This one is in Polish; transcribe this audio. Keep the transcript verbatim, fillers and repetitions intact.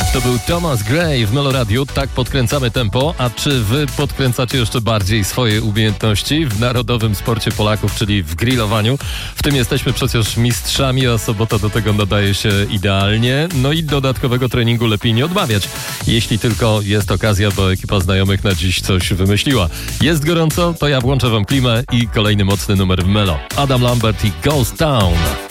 To był Thomas Gray w Meloradiu. Tak podkręcamy tempo. A czy wy podkręcacie jeszcze bardziej swoje umiejętności w narodowym sporcie Polaków, czyli w grillowaniu? W tym jesteśmy przecież mistrzami, a sobota do tego nadaje się idealnie. No i dodatkowego treningu lepiej nie odmawiać. Jeśli tylko jest okazja, bo ekipa znajomych na dziś coś wymyśliła. Jest gorąco, to ja włączę wam klimę i kolejny mocny numer w Melo. Adam Lambert i Ghost Town.